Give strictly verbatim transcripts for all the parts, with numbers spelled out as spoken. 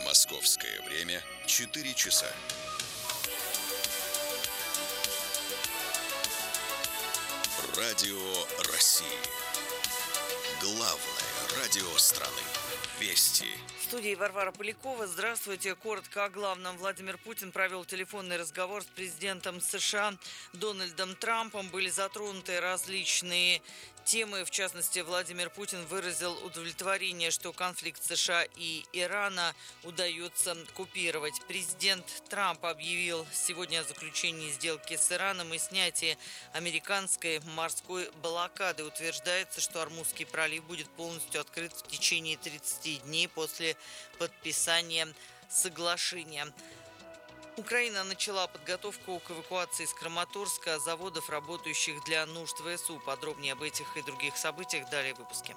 Московское время четыре часа. Радио России. Главное радио страны. Вести. В студии Варвара Полякова. Здравствуйте. Коротко о главном. Владимир Путин провел телефонный разговор с президентом США Дональдом Трампом. Были затронуты различные темы. В частности, Владимир Путин выразил удовлетворение, что конфликт США и Ирана удается купировать. Президент Трамп объявил сегодня о заключении сделки с Ираном и снятии американской морской блокады. Утверждается, что Ормузский пролив будет полностью открыт в течение тридцати дней после подписания соглашения. Украина начала подготовку к эвакуации из Краматорска заводов, работающих для нужд ВСУ. Подробнее об этих и других событиях далее в выпуске.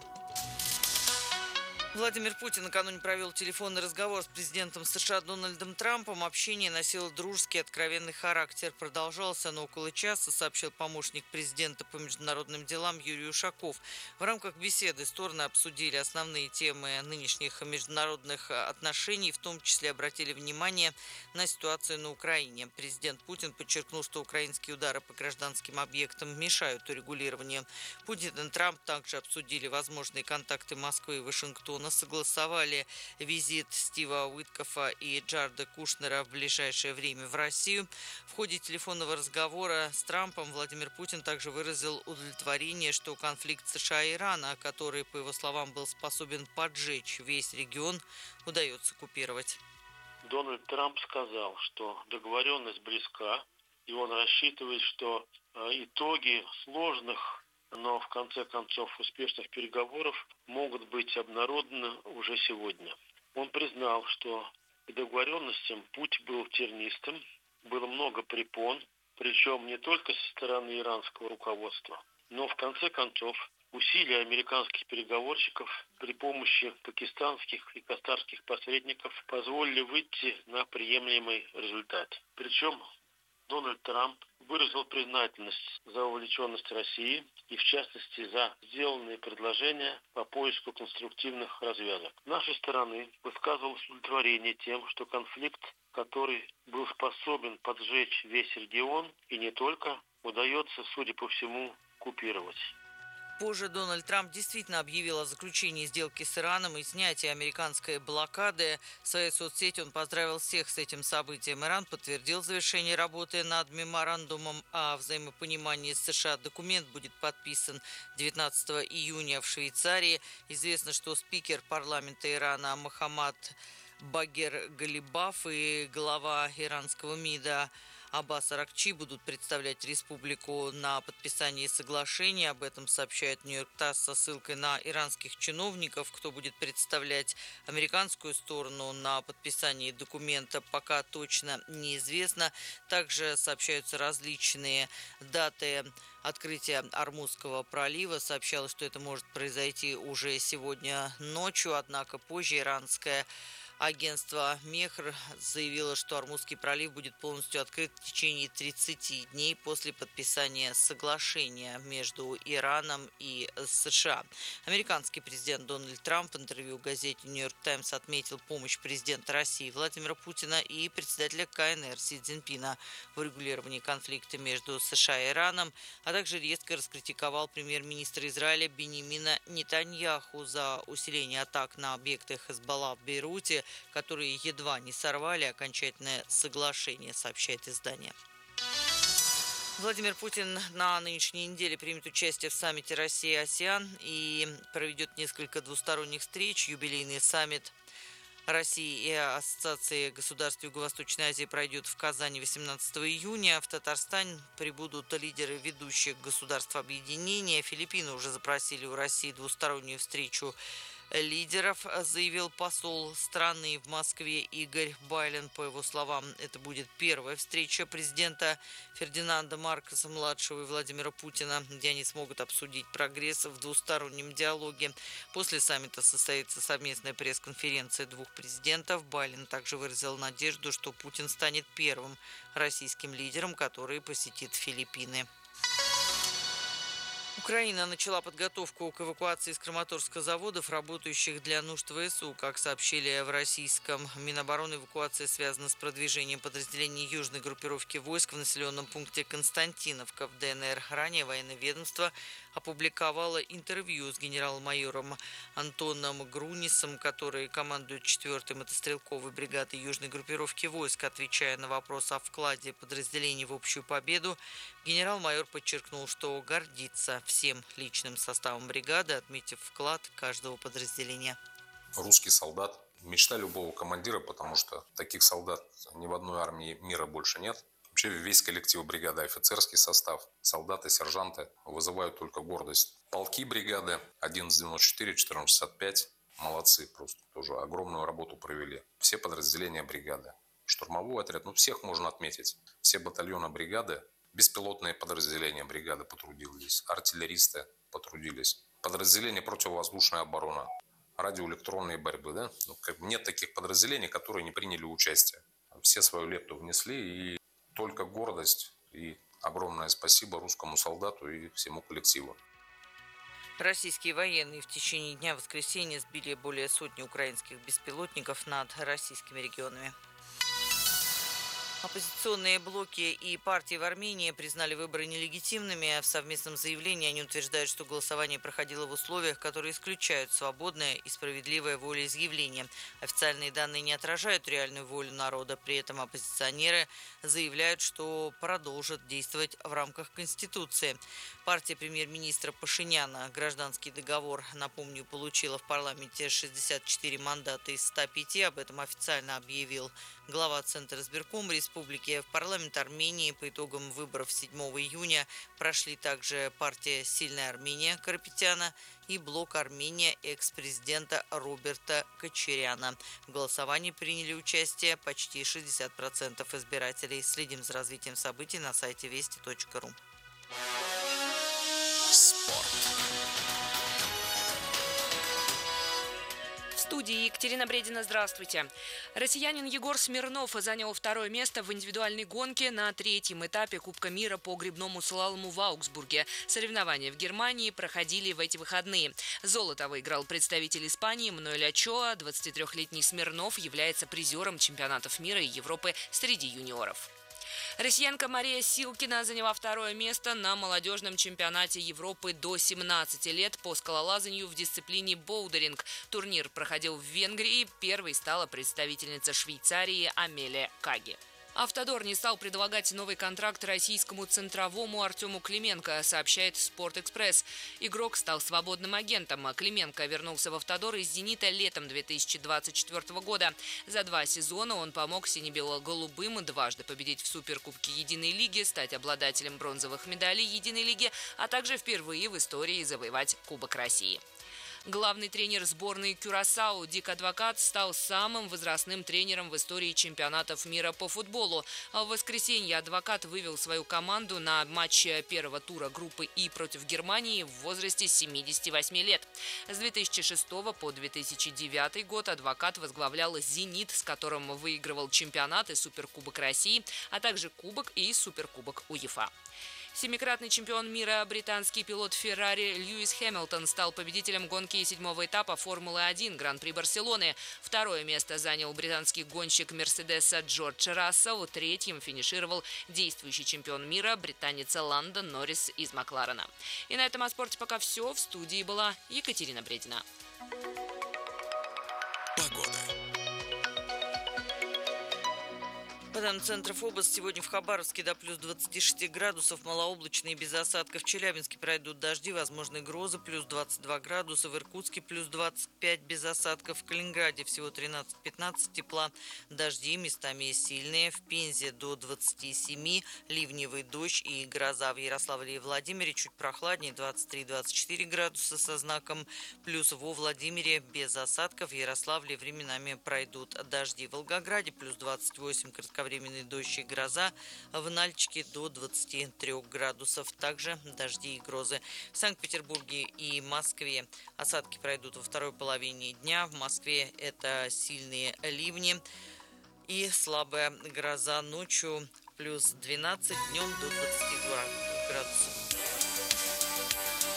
Владимир Путин накануне провел телефонный разговор с президентом США Дональдом Трампом. Общение носило дружеский, откровенный характер. Продолжался оно около часа, сообщил помощник президента по международным делам Юрий Ушаков. В рамках беседы стороны обсудили основные темы нынешних международных отношений, в том числе обратили внимание на ситуацию на Украине. Президент Путин подчеркнул, что украинские удары по гражданским объектам мешают урегулированию. Путин и Трамп также обсудили возможные контакты Москвы и Вашингтона, согласовали визит Стива Уиткофа и Джареда Кушнера в ближайшее время в Россию. В ходе телефонного разговора с Трампом Владимир Путин также выразил удовлетворение, что конфликт США и Ирана, который, по его словам, был способен поджечь весь регион, удается купировать. Дональд Трамп сказал, что договоренность близка, и он рассчитывает, что итоги сложных, но в конце концов успешных переговоров могут быть обнародованы уже сегодня. Он признал, что к договоренностям путь был тернистым, было много препон, причем не только со стороны иранского руководства, но в конце концов усилия американских переговорщиков при помощи пакистанских и катарских посредников позволили выйти на приемлемый результат. Причем Дональд Трамп выразил признательность за вовлеченность России и, в частности, за сделанные предложения по поиску конструктивных развязок. С нашей стороны высказывалось удовлетворение тем, что конфликт, который был способен поджечь весь регион и не только, удается, судя по всему, купировать. Позже Дональд Трамп действительно объявил о заключении сделки с Ираном и снятии американской блокады. В своей соцсети он поздравил всех с этим событием. Иран подтвердил завершение работы над меморандумом о взаимопонимании с США. Документ будет подписан девятнадцатого июня в Швейцарии. Известно, что спикер парламента Ирана Мохаммад Багер Галибаф и глава иранского МИДа Аббас Аракчи будут представлять республику на подписании соглашения. Об этом сообщает Нью-Йорк Таймс со ссылкой на иранских чиновников. Кто будет представлять американскую сторону на подписании документа, пока точно неизвестно. Также сообщаются различные даты открытия Ормузского пролива. Сообщалось, что это может произойти уже сегодня ночью, однако позже иранское агентство Мехр заявило, что Ормузский пролив будет полностью открыт в течение тридцати дней после подписания соглашения между Ираном и США. Американский президент Дональд Трамп в интервью газете «Нью-Йорк Таймс» отметил помощь президента России Владимира Путина и председателя ка эн эр Си Цзиньпина в урегулировании конфликта между США и Ираном, а также резко раскритиковал премьер-министра Израиля Биньямина Нетаньяху за усиление атак на объекты Хезболла в Бейруте, которые едва не сорвали окончательное соглашение, сообщает издание. Владимир Путин на нынешней неделе примет участие в саммите Россия-АСЕАН и проведет несколько двусторонних встреч. Юбилейный саммит России и Ассоциации государств Юго-Восточной Азии пройдет в Казани восемнадцатого июня. В Татарстан прибудут лидеры ведущих государств объединения. Филиппины уже запросили у России двустороннюю встречу лидеров, заявил посол страны в Москве Игорь Байлен. По его словам, это будет первая встреча президента Фердинанда Маркоса-младшего и Владимира Путина, где они смогут обсудить прогресс в двустороннем диалоге. После саммита состоится совместная пресс-конференция двух президентов. Байлен также выразил надежду, что Путин станет первым российским лидером, который посетит Филиппины. Украина начала подготовку к эвакуации из Краматорска заводов, работающих для нужд ВСУ. Как сообщили в российском Минобороны, эвакуация связана с продвижением подразделений южной группировки войск в населенном пункте Константиновка в ДНР. Ранее военное ведомство опубликовало интервью с генерал-майором Антоном Грунисом, который командует четвёртой мотострелковой бригадой южной группировки войск. Отвечая на вопрос о вкладе подразделений в общую победу, генерал-майор подчеркнул, что гордится всем личным составом бригады, отметив вклад каждого подразделения. Русский солдат – мечта любого командира, потому что таких солдат ни в одной армии мира больше нет. Вообще весь коллектив бригады, офицерский состав, солдаты, сержанты вызывают только гордость. Полки бригады одиннадцать девяносто четыре, четырнадцать шестьдесят пять молодцы, просто тоже огромную работу провели. Все подразделения бригады, штурмовой отряд, ну всех можно отметить. Все батальоны бригады, беспилотные подразделения бригады потрудились, артиллеристы потрудились, подразделения противовоздушной обороны, радиоэлектронные борьбы. Да? Ну, как бы нет таких подразделений, которые не приняли участие. Все свою лепту внесли, и только гордость и огромное спасибо русскому солдату и всему коллективу. Российские военные в течение дня воскресенья сбили более сотни украинских беспилотников над российскими регионами. Оппозиционные блоки и партии в Армении признали выборы нелегитимными. В совместном заявлении они утверждают, что голосование проходило в условиях, которые исключают свободное и справедливое волеизъявление. Официальные данные не отражают реальную волю народа. При этом оппозиционеры заявляют, что продолжат действовать в рамках Конституции. Партия премьер-министра Пашиняна «Гражданский договор», напомню, получила в парламенте шестьдесят четыре мандата из ста пяти. Об этом официально объявил глава Центра избиркома республики. В парламент Армении по итогам выборов седьмого июня прошли также партия «Сильная Армения» Карапетяна и блок Армения экс-президента Роберта Кочаряна. В голосовании приняли участие почти шестьдесят процентов избирателей. Следим за развитием событий на сайте вести точка ру. Спорт. В студии Екатерина Бредина. Здравствуйте. Россиянин Егор Смирнов занял второе место в индивидуальной гонке на третьем этапе Кубка мира по гребному слалому в Аугсбурге. Соревнования в Германии проходили в эти выходные. Золото выиграл представитель Испании Мануэль Ачоа. двадцатитрёхлетний Смирнов является призером чемпионатов мира и Европы среди юниоров. Россиянка Мария Силкина заняла второе место на молодежном чемпионате Европы до семнадцати лет по скалолазанию в дисциплине боулдеринг. Турнир проходил в Венгрии. Первой стала представительница Швейцарии Амелия Каги. «Автодор» не стал предлагать новый контракт российскому центровому Артему Клименко, сообщает «Спортэкспресс». Игрок стал свободным агентом. Клименко вернулся в «Автодор» из «Зенита» летом две тысячи двадцать четвёртого года. За два сезона он помог сине-бело-голубым дважды победить в Суперкубке Единой лиги, стать обладателем бронзовых медалей Единой лиги, а также впервые в истории завоевать Кубок России. Главный тренер сборной Кюрасао Дик Адвокат стал самым возрастным тренером в истории чемпионатов мира по футболу. В воскресенье Адвокат вывел свою команду на матч первого тура группы И против Германии в возрасте семидесяти восьми лет. С две тысячи шестого по две тысячи девятый год Адвокат возглавлял «Зенит», с которым выигрывал чемпионат и Суперкубок России, а также Кубок и Суперкубок УЕФА. Семикратный чемпион мира британский пилот Феррари Льюис Хэмилтон стал победителем гонки седьмого этапа Формулы-один Гран-при Барселоны. Второе место занял британский гонщик Мерседеса Джордж Рассел. Третьим финишировал действующий чемпион мира британец Ландо Норрис из Макларена. И на этом о спорте пока все. В студии была Екатерина Бредина. Погода. По данным Центра ФОБОС, сегодня в Хабаровске до плюс двадцати шести градусов, малооблачно и без осадков. В Челябинске пройдут дожди, возможны грозы, плюс двадцать два градуса. В Иркутске плюс двадцать пять без осадков. В Калининграде всего тринадцать-пятнадцать тепла. Дожди местами сильные. В Пензе до двадцати семи. Ливневый дождь и гроза. В Ярославле и Владимире чуть прохладнее, двадцать три - двадцать четыре градуса со знаком плюс. Во Владимире без осадков. В Ярославле временами пройдут дожди. В Волгограде плюс двадцать восемь, кратковременный дождь и гроза. В Нальчике до двадцати трёх градусов. Также дожди и грозы. В Санкт-Петербурге и Москве осадки пройдут во второй половине дня. В Москве это сильные ливни и слабая гроза. Ночью плюс двенадцать, днем до двадцати двух градусов.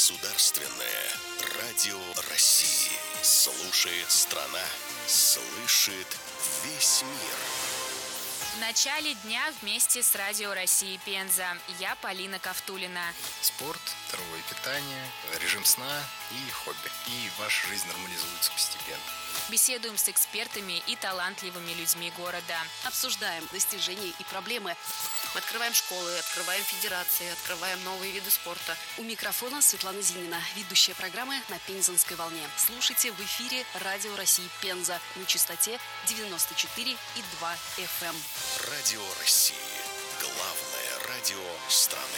Государственное радио России. Слушает страна, слышит весь мир. В начале дня вместе с Радио России Пенза. Я Полина Ковтулина. Спорт, здоровое питание, режим сна и хобби. И ваша жизнь нормализуется постепенно. Беседуем с экспертами и талантливыми людьми города. Обсуждаем достижения и проблемы. Мы открываем школы, открываем федерации, открываем новые виды спорта. У микрофона Светлана Зинина, ведущая программы на Пензенской волне. Слушайте в эфире Радио России Пенза на частоте девяносто четыре и два эф эм. Радио России. Главное радио страны.